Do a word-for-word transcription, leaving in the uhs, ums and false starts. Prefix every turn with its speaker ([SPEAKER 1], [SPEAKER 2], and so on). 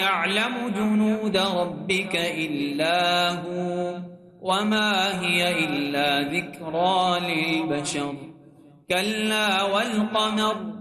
[SPEAKER 1] يعلم جنود ربك إلا هو وما هي إلا ذكرى للبشر كلا والقمر